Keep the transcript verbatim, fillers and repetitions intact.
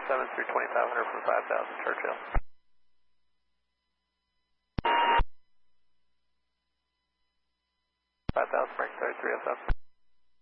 seven through twenty-five hundred from five thousand Churchill. five thousand, break thirty-three oh seven.